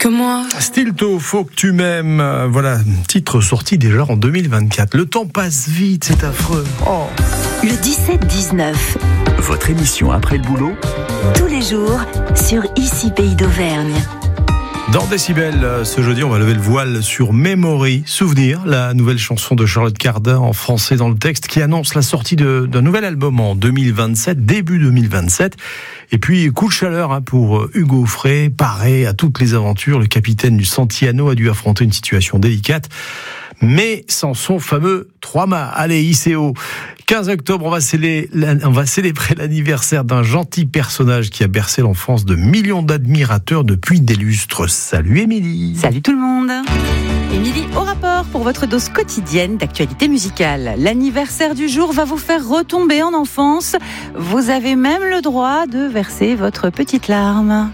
que moi. Stilto, faut que tu m'aimes. Voilà, titre sorti déjà en 2024. Le temps passe vite, c'est affreux. Oh. Le 17-19. Votre émission après le boulot. Tous les jours sur Ici Pays d'Auvergne. Dans Décibel, ce jeudi, on va lever le voile sur Memory, Souvenir, la nouvelle chanson de Charlotte Cardin en français dans le texte, qui annonce la sortie d'un nouvel album en 2027, début 2027. Et puis, coup de chaleur pour Hugo Frey, paré à toutes les aventures. Le capitaine du Santillano a dû affronter une situation délicate, mais sans son fameux 3-mâts. Allez, ICO. 15 octobre, on va célébrer l'anniversaire d'un gentil personnage qui a bercé l'enfance de millions d'admirateurs depuis des lustres. Salut Émilie. Salut tout le monde. Émilie au rapport pour votre dose quotidienne d'actualité musicale. L'anniversaire du jour va vous faire retomber en enfance. Vous avez même le droit de verser votre petite larme.